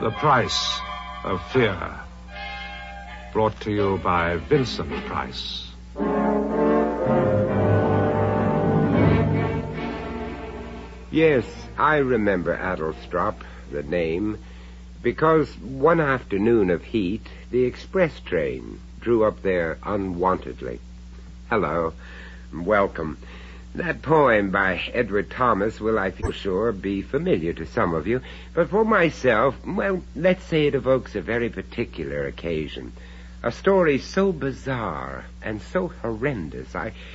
The Price of Fear. Brought to you by Vincent Price. Yes, I remember Adlestrop, the name, because one afternoon of heat, the express train drew up there unwontedly. Hello. Welcome. That poem by Edward Thomas will, I feel sure, be familiar to some of you, but for myself, well, let's say it evokes a very particular occasion. A story so bizarre and so horrendous,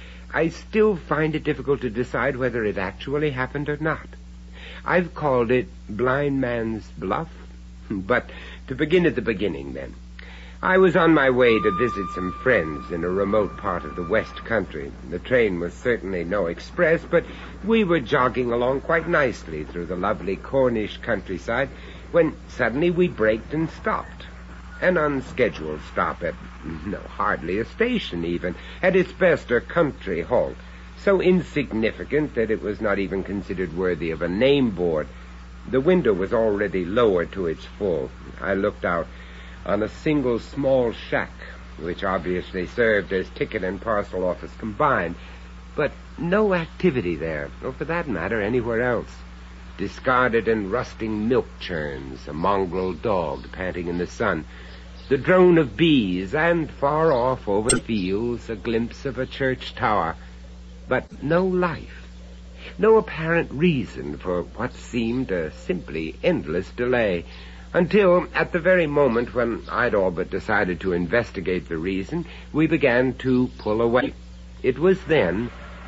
I still find it difficult to decide whether it actually happened or not. I've called it Blind Man's Bluff, but to begin at the beginning, then. I was on my way to visit some friends in a remote part of the West Country. The train was certainly no express, but we were jogging along quite nicely through the lovely Cornish countryside when suddenly we braked and stopped. An unscheduled stop at, hardly a station even, at its best a country halt, so insignificant that it was not even considered worthy of a name board. The window was already lowered to its full. I looked out on a single small shack, which obviously served as ticket and parcel office combined, but no activity there, or for that matter anywhere else. Discarded and rusting milk churns, a mongrel dog panting in the sun, the drone of bees, and far off over the fields a glimpse of a church tower, but no life, no apparent reason for what seemed a simply endless delay. Until, at the very moment when I'd all but decided to investigate the reason, we began to pull away. It was then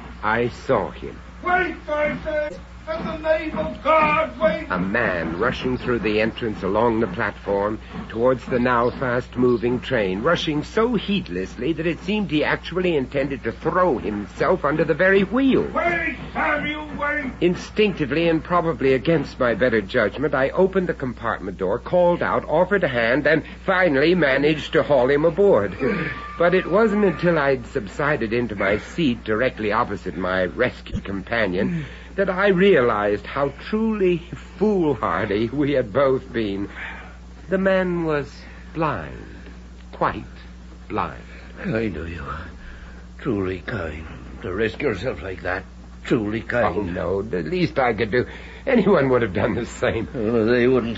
I saw him. Wait, Vincent! In the name of God, wait! A man rushing through the entrance along the platform towards the now fast-moving train, rushing so heedlessly that it seemed he actually intended to throw himself under the very wheel. Wait, Samuel, wait! Instinctively and probably against my better judgment, I opened the compartment door, called out, offered a hand, and finally managed to haul him aboard. But it wasn't until I'd subsided into my seat directly opposite my rescued companion that I realized how truly foolhardy we had both been. The man was blind, quite blind. I know you. Truly kind. To risk yourself like that. Truly kind. Oh, no, the least I could do. Anyone would have done the same. Oh, they wouldn't.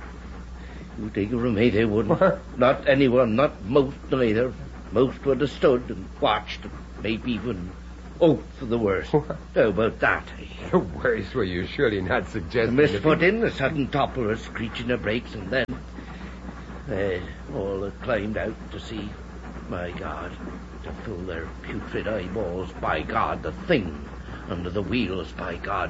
You take it from me, they wouldn't. What? Not anyone, not most neither. Most would have stood and watched and maybe even hoped for the worst. What? How about that? The worst were you surely not A suggesting. misfoot in, a sudden topple, a screeching of brakes, and then all had climbed out to see. My God, to fill their putrid eyeballs. By God, the thing under the wheels. By God.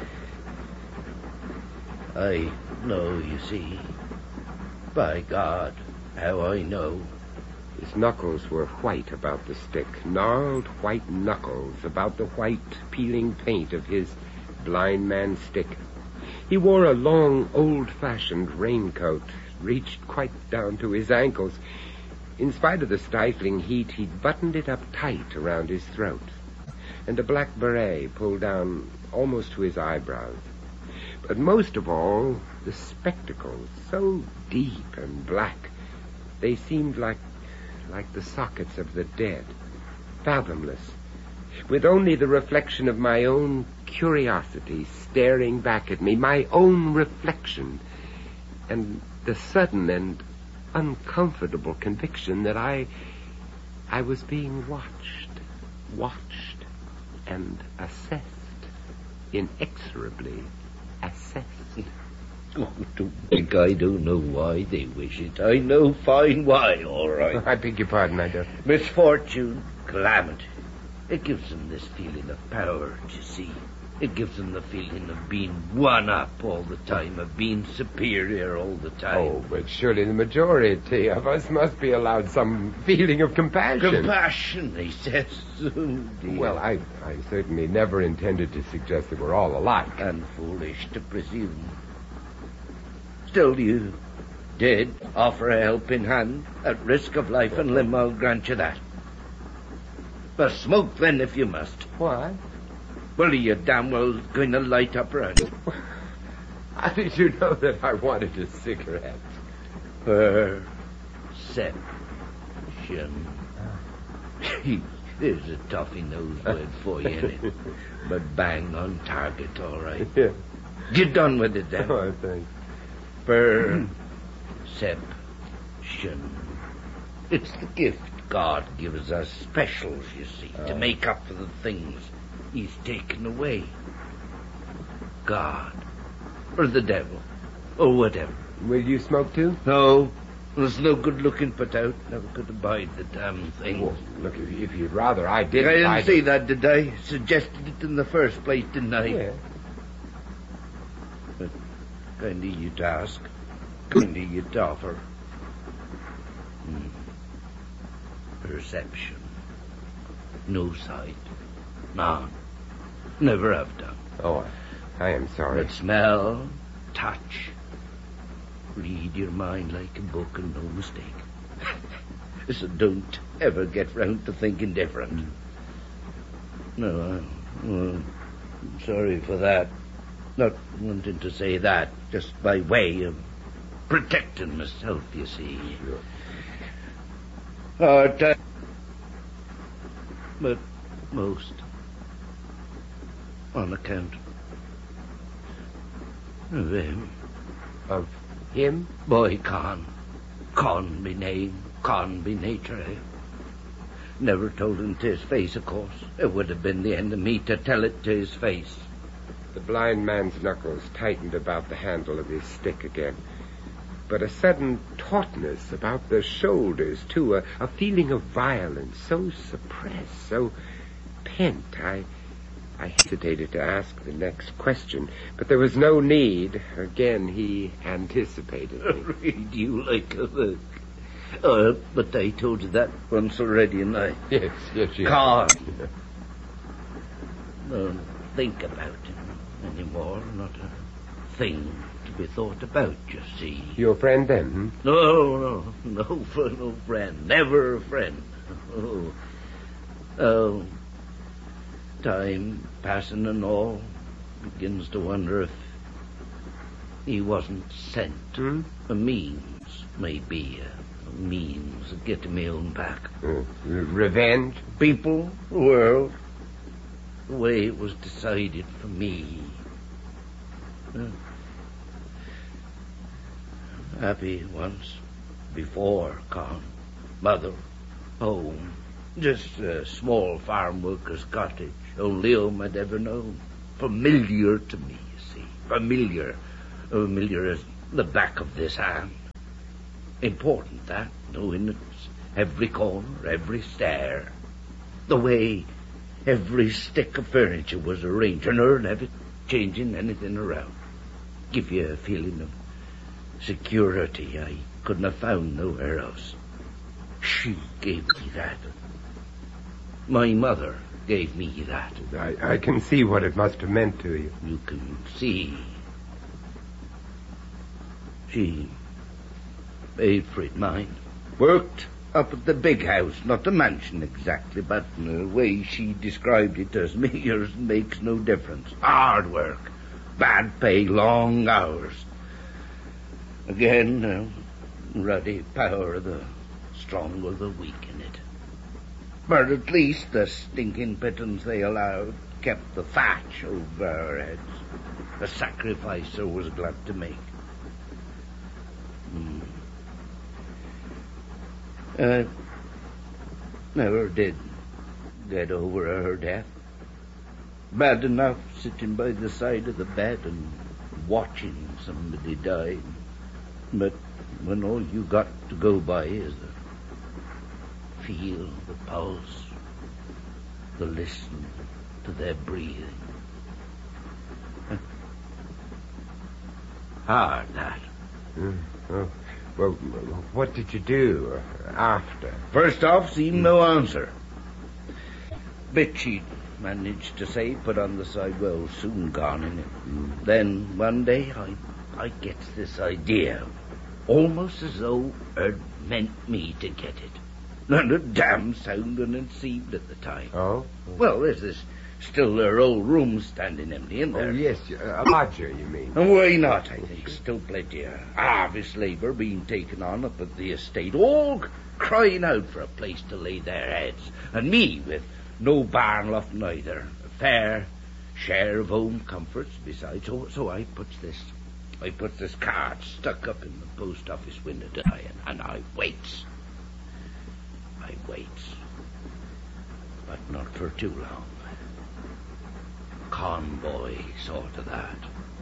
I know, you see. By God, how I know. His knuckles were white about the stick, gnarled white knuckles about the white, peeling paint of his blind man's stick. He wore a long, old-fashioned raincoat, reached quite down to his ankles. In spite of the stifling heat, he'd buttoned it up tight around his throat, and a black beret pulled down almost to his eyebrows. But most of all, the spectacles, so deep and black, they seemed like the sockets of the dead, fathomless, with only the reflection of my own curiosity staring back at me, my own reflection, and the sudden and uncomfortable conviction that I was being watched and assessed, inexorably assessed. Oh, don't think I don't know why they wish it. I know fine why, all right. I beg your pardon, I don't. Misfortune, calamity. It gives them this feeling of power, you see. It gives them the feeling of being one up all the time, of being superior all the time. Oh, but surely the majority of us must be allowed some feeling of compassion. Compassion, he says. Oh, dear. Well, I certainly never intended to suggest that we're all alike. And foolish to presume. Still, you did offer a helping hand at risk of life and limb, I'll grant you that. But smoke then if you must. What? Well, are you damn well going to light up around? How did you know that I wanted a cigarette? Perception. There's a toughy-nosed word for you, innit? But bang on target, all right. Yeah. Get done with it, then. Oh, thanks. Perception. It's the gift God gives us specials, you see, to make up for the things He's taken away. God. Or the devil. Or whatever. Will you smoke too? No. There's no good looking put out. Never could abide the damn thing. Well, look, if you'd rather I did. I didn't say that, did I? Suggested it in the first place, didn't I? Yeah. But kind of you to ask. Kind of you to offer. Perception. No sight. None. Never have done. Oh, I am sorry. But smell, touch. Read your mind like a book and no mistake. So don't ever get round to thinking different. No, I'm sorry for that. Not wanting to say that, just by way of protecting myself, you see. Sure. Hard time. But most on account of him. Of him? Boy Con. Con be name, Con be nature, eh? Never told him to his face, of course. It would have been the end of me to tell it to his face. The blind man's knuckles tightened about the handle of his stick again. But a sudden tautness about the shoulders, too, a feeling of violence, so suppressed, so pent. I hesitated to ask the next question, but there was no need. Again, he anticipated me. Read you like a book. But I told you that once already, and I... Yes, you Con. Don't think about it anymore. Not a thing to be thought about, you see. Your friend, then? No friend. Never a friend. Oh, time passing and all, begins to wonder if he wasn't sent. A means, maybe, a means of getting me own back. Revenge? People, the world, the way it was decided for me. Happy once, before, Con. Mother, home, just a small farm worker's cottage, only home I'd ever known. Familiar to me, you see. Familiar as the back of this hand. Important, that, knowing it's every corner, every stair. The way every stick of furniture was arranged, and her never changing anything around. Give you a feeling of security I couldn't have found nowhere else. She gave me that. My mother gave me that. I can see what it must have meant to you. You can see. She paid for it, mind. Worked up at the big house, not the mansion exactly, but in the way she described it as me, yours makes no difference. Hard work, bad pay, long hours. Again, ruddy power of the strong or the weak in it. But at least the stinking pittance they allowed kept the thatch over our heads. A sacrifice I was glad to make. Never did get over her death. Bad enough sitting by the side of the bed and watching somebody die. But when all you got to go by is the feel, the pulse, the listen to their breathing. Hard, that. Oh. Well, what did you do after? First off, seen no answer. Bit she'd managed to say, put on the side, well, soon gone in it. Then one day I gets this idea, almost as though it meant me to get it. And a damn sound and it seemed at the time. Oh? Well, there's this Still, her old room's standing empty, isn't there? Oh, yes, a lodger, you mean? And why not, I think. Still plenty of harvest labour being taken on up at the estate, all crying out for a place to lay their heads. And me with no barn loft neither. A fair share of home comforts besides. So I puts this card stuck up in the post office window today, and I waits. I waits. But not for too long. Convoy sort of that.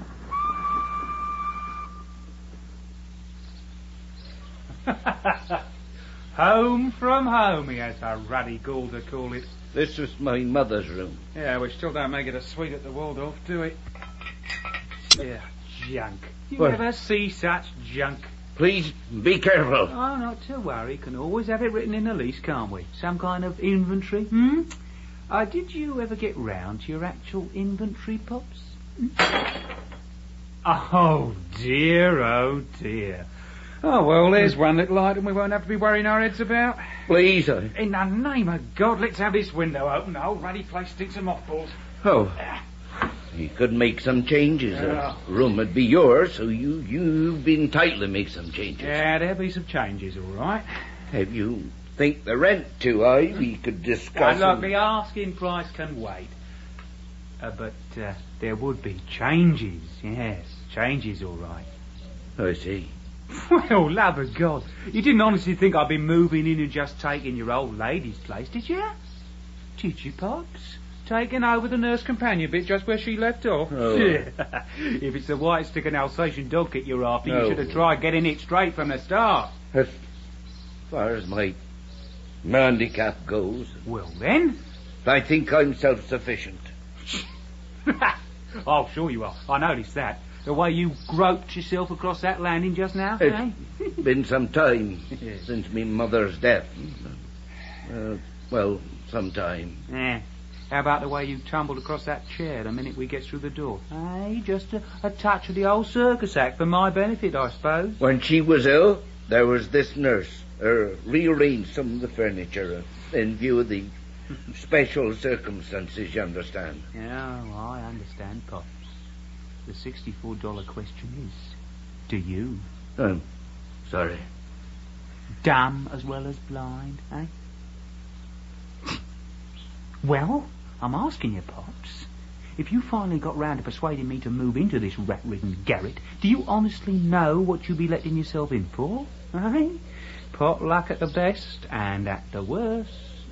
Home from home, he has a ruddy gall to call it. This was my mother's room. Yeah, we still don't make it as sweet at the Waldorf, do it? Yeah, junk. You What? never see such junk. Please, be careful. Oh, not to worry. Can always have it written in the lease, can't we? Some kind of inventory, did you ever get round to your actual inventory, Pops? Oh, dear, oh, dear. Oh, well, there's one little item we won't have to be worrying our heads about. Please, In the name of God, let's have this window open. The whole ruddy place stinks of mothballs. Oh. You could make some changes. Yeah. The room would be yours, so you've been entitled to make some changes. Yeah, there'll be some changes, all right. Have you think the rent too high? We could discuss. Look, the asking price can wait. But there would be changes, yes. Changes, all right. I see. Well, love of God. You didn't honestly think I'd be moving in and just taking your old lady's place, did you? Did you, Pops? Taking over the nurse companion bit just where she left off? Oh. If it's the white stick and Alsatian dog kit you're after, No. you should have tried getting it straight from the start. As far as my handicap goes, Well, then. I think I'm self-sufficient. Oh, sure you are. I noticed that. The way you groped yourself across that landing just now, eh? It's been some time Yes. since my mother's death. Well, some time. Yeah. How about the way you tumbled across that chair the minute we gets through the door? Hey, just a touch of the old circus act for my benefit, I suppose. When she was ill, there was this nurse. Rearranged some of the furniture in view of the special circumstances, you understand. Yeah, I understand, Pops. The $64 question is, do you? Sorry. Dumb as well as blind, eh? Well, I'm asking you, Pops. If you finally got round to persuading me to move into this rat-ridden garret, do you honestly know what you'd be letting yourself in for? Eh? Pot luck at the best and at the worst.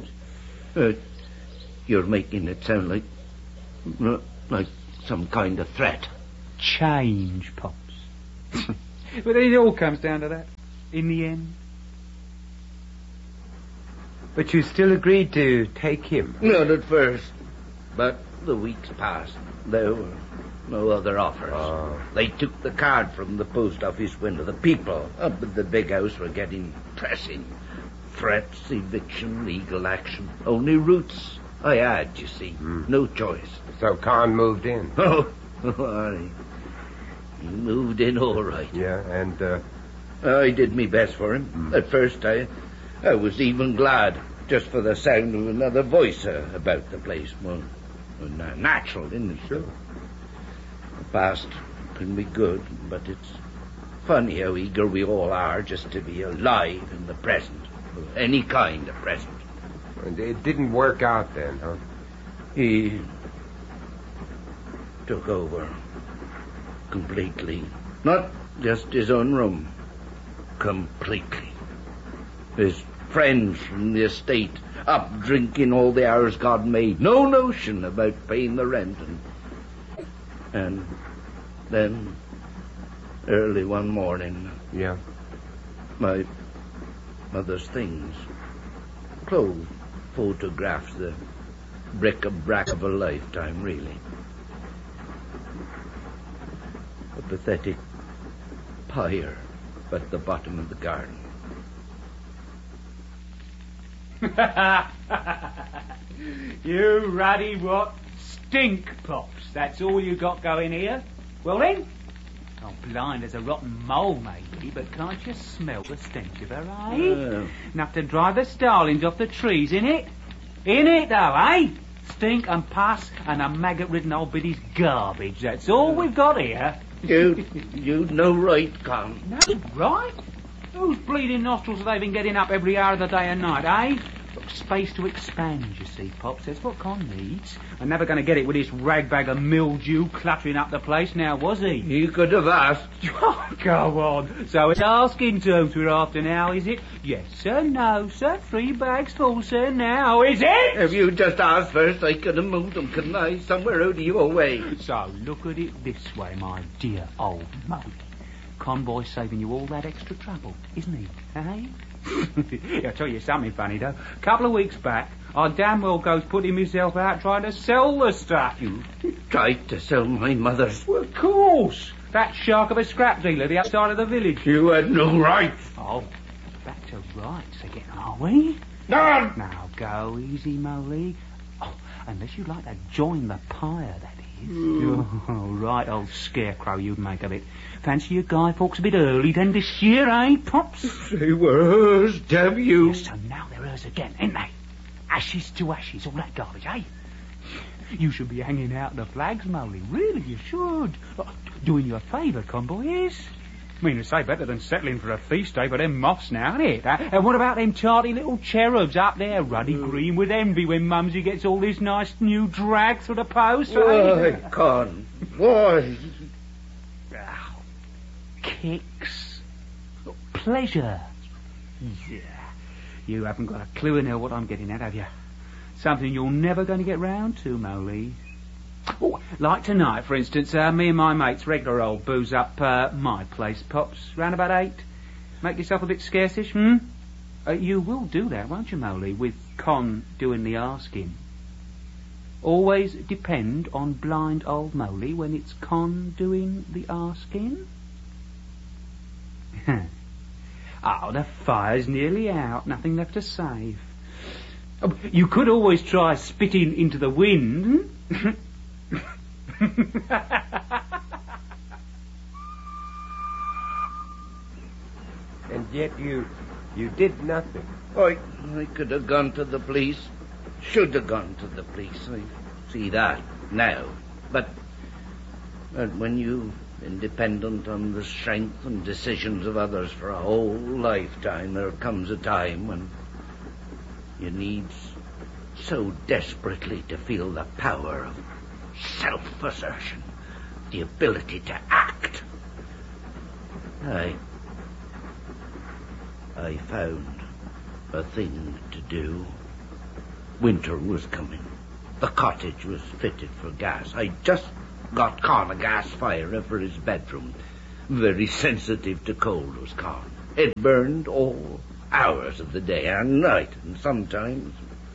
You're making it sound like some kind of threat. Change, Pops. But it all comes down to that, in the end. But you still agreed to take him? Not at first, but the weeks passed. There were no other offers. Oh. They took the card from the post office window. The people up at the big house were getting pressing. Threats, eviction, legal action. Only roots I had, you see. No choice. So Con moved in? Oh, he moved in all right. Yeah, and, I did me best for him. At first, I was even glad, just for the sound of another voice about the place. Well, natural, isn't it? Sure. The past can be good, but it's funny how eager we all are just to be alive in the present. Any kind of present. and it didn't work out then, huh? He took over completely. Not just his own room. Completely. His friends from the estate up drinking all the hours God made. No notion about paying the rent. And then, early one morning, Yeah. my mother's things, clothes, photographs, the bric-a-brac of a lifetime, really. A pathetic pyre at the bottom of the garden. You ruddy what? Stink pops. That's all you got going here. Well then, I'm blind as a rotten mole, maybe, but can't you smell the stench of her, eh? Enough to drive the starlings off the trees, innit? Innit, though, eh? Stink and pus and a maggot-ridden old biddy's garbage. That's all we've got here. You'd no right, Con. No, right? Whose bleeding nostrils have they been getting up every hour of the day and night, eh? Got space to expand, you see, Pops. That's what Con needs. I'm never going to get it with this ragbag of mildew cluttering up the place now, was he? You could have asked. Oh, go on. So it's asking terms we're after now, is it? Yes, sir, no, sir. 3 bags full, sir, now, is it? If you just asked first, I could have moved them, couldn't I? Somewhere out of your way. So look at it this way, my dear old mate. Convoy's saving you all that extra trouble, isn't he? Eh? I'll tell you something funny, though. A couple of weeks back, I damn well goes putting myself out trying to sell the stuff. You tried to sell my mother's. Well, of course. That shark of a scrap dealer the outside of the village. You had no right. Oh, back to rights again, are we? No. Now, go easy, Molly. Oh, unless you'd like to join the pyre, that is. Oh, right, old scarecrow you'd make of it. Fancy your Guy Fawkes a bit early then this year, eh, Pops? They were hers, damn you. Yes, so now they're hers again, ain't they? Ashes to ashes, all that garbage, eh? You should be hanging out the flags, Molly. Really, you should. Doing you a favour, Convoy is. I mean, to say better than settling for a feast day for them moths now, ain't it? And what about them charty little cherubs up there, ruddy green with envy when Mumsy gets all this nice new drag through the post? Why, Con? Why? Oh, kicks. Pleasure. Yeah. You haven't got a clue in there what I'm getting at, have you? Something you're never going to get round to, Molly. Oh, like tonight, for instance, me and my mates regular old booze up my place, Pops, round about 8. Make yourself a bit scarcish, you will do that, won't you, Molly, with Con doing the asking? Always depend on blind old Molly when it's Con doing the asking? Oh, the fire's nearly out, nothing left to save. Oh, you could always try spitting into the wind. And yet you did nothing. I could have gone to the police. Should have gone to the police. I see that now. But when you've been dependent on the strength and decisions of others for a whole lifetime, there comes a time when you need so desperately to feel the power of self-assertion, the ability to act. I found a thing to do. Winter was coming. The cottage was fitted for gas. I just got Con a gas fire for his bedroom. Very sensitive to cold was Con. It burned all hours of the day and night, and sometimes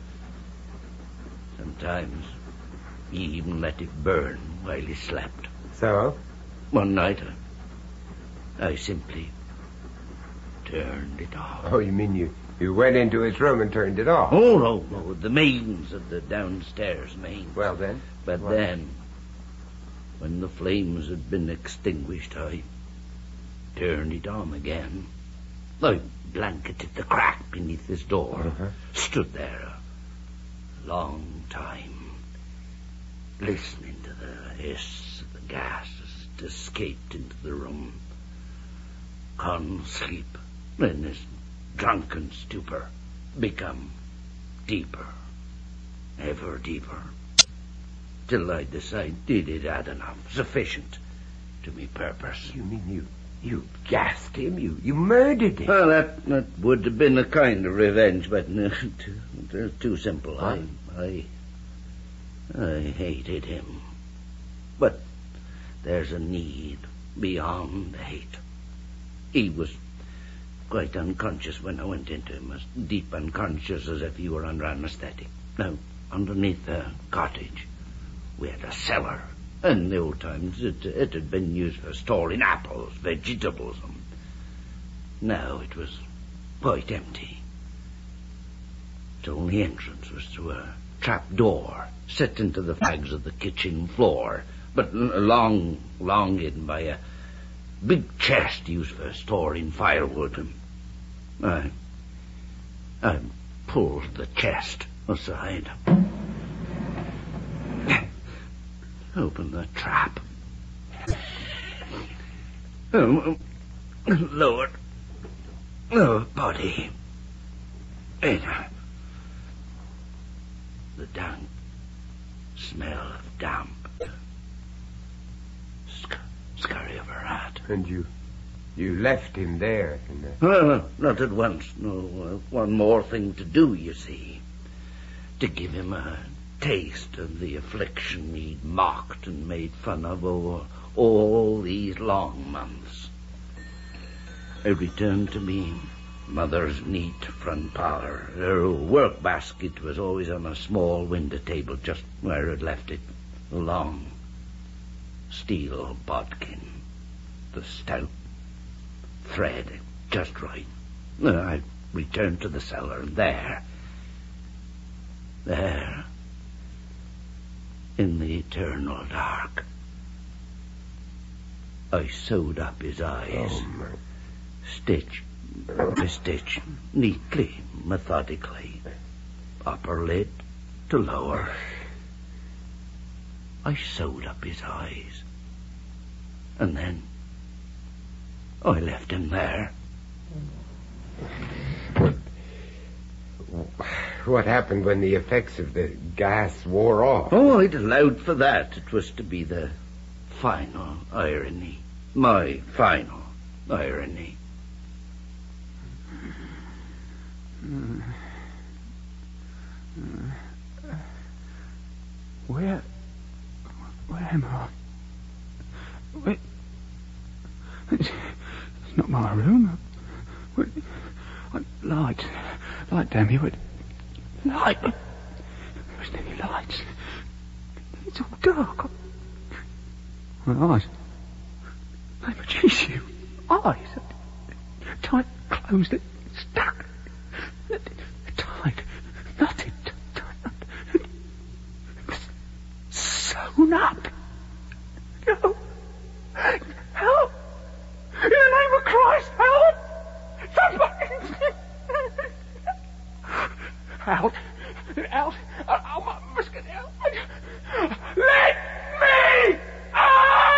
he even let it burn while he slept. So? One night, I simply turned it off. Oh, you mean you went into his room and turned it off? Oh, no, the mains of the downstairs mains. Well, then? But then, when the flames had been extinguished, I turned it on again. I blanketed the crack beneath his door, stood there a long time, listening to the hiss of the gas as it escaped into the room. Con sleep, in his drunken stupor, become deeper, ever deeper, till I decided it had enough, sufficient to me purpose. You mean you gassed him? You murdered him? Well, that would have been a kind of revenge, but too simple. What? I hated him. But there's a need beyond hate. He was quite unconscious when I went into him, as deep unconscious as if he were under anesthetic. Now, underneath the cottage, we had a cellar. In the old times, it had been used for storing apples, vegetables, and now it was quite empty. Its only entrance was through a trap door set into the flags of the kitchen floor, but long hidden by a big chest used for storing firewood. I pulled the chest aside. opened the trap. Lowered the body in the dank smell of damp. Scurry of a rat. And you left him there in the... Well, not at once. No, one more thing to do, you see. To give him a taste of the affliction he'd mocked and made fun of over all these long months. I returned to me mother's neat front parlour. Her work basket was always on a small window table just where I'd left it. A long steel bodkin, the stout thread just right. I returned to the cellar, and there, in the eternal dark, I sewed up his eyes, stitch by stitch, neatly, methodically, upper lid to lower. I sewed up his eyes, and then I left him there. What happened when the effects of the gas wore off? Oh, I'd allowed for that. It was to be the final irony. My final irony. Where am I? It's not my room. Light, damn you! Light. There's any lights. It's all dark. My eyes. Hey, but jeez, you eyes. Tight closed, stuck. Tight. Nothing. Sewn up. No. Help! In the name of Christ, help! Somebody! Out. I must get out. Let me out!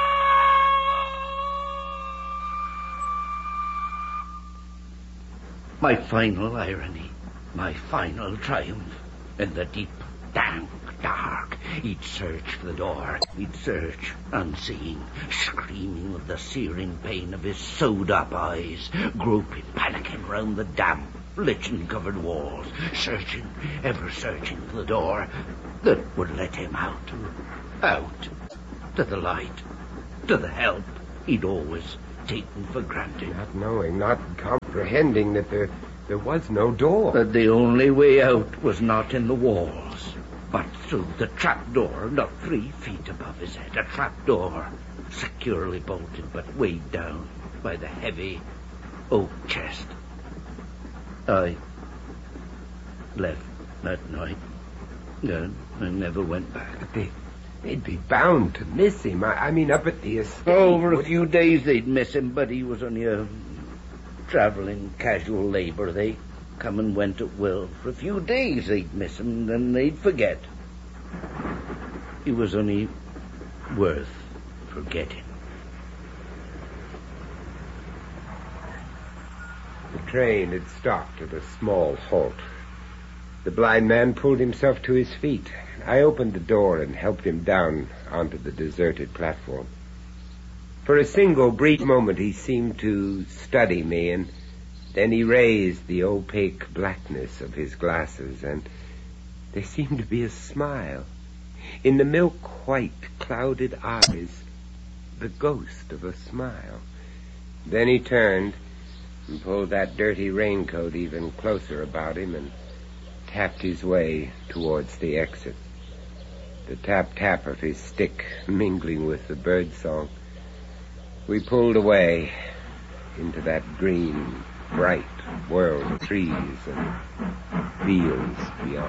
My final irony, my final triumph. In the deep, dank dark, he'd search for the door. He'd search, unseeing, screaming with the searing pain of his sewed-up eyes, groping, panicking round the damp, lichen-covered walls, searching, ever searching for the door that would let him out. Out, to the light, to the help he'd always taken for granted. Not knowing, not comprehending that there was no door. That the only way out was not in the walls, but through the trapdoor, not 3 feet above his head. A trapdoor, securely bolted, but weighed down by the heavy oak chest. I left that night. No, I never went back. But they'd be bound to miss him. I mean, up at the estate. Over a few days they'd miss him, but he was only a travelling casual labourer. They come and went at will. For a few days they'd miss him, then they'd forget. He was only worth forgetting. The train had stopped at a small halt. The blind man pulled himself to his feet. I opened the door and helped him down onto the deserted platform. For a single brief moment he seemed to study me, and then he raised the opaque blackness of his glasses, and there seemed to be a smile. In the milk-white, clouded eyes, the ghost of a smile. Then he turned and pulled that dirty raincoat even closer about him and tapped his way towards the exit. The tap-tap of his stick mingling with the bird song. We pulled away into that green, bright world of trees and fields beyond.